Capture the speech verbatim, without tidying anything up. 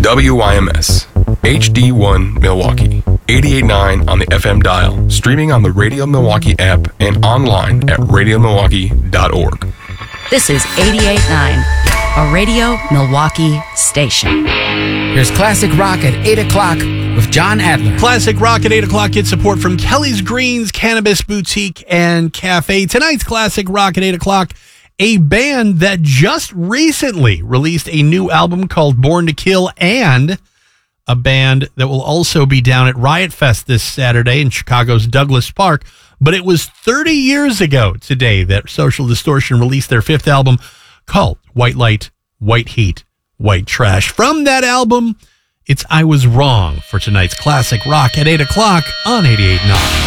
W Y M S, H D one Milwaukee, eighty-eight point nine on the F M dial, streaming on the Radio Milwaukee app and online at radio milwaukee dot org. This is eighty-eight point nine, a Radio Milwaukee station. Here's Classic Rock at eight o'clock with John Adler. Classic Rock at eight o'clock gets support from Kelly's Greens Cannabis Boutique and Cafe. Tonight's Classic Rock at eight o'clock, a band that just recently released a new album called Born to Kill, and a band that will also be down at Riot Fest this Saturday in Chicago's Douglas Park. But it was thirty years ago today that Social Distortion released their fifth album called White Light, White Heat, White Trash. From that album, it's I Was Wrong for tonight's Classic Rock at eight o'clock on eighty-eight point nine.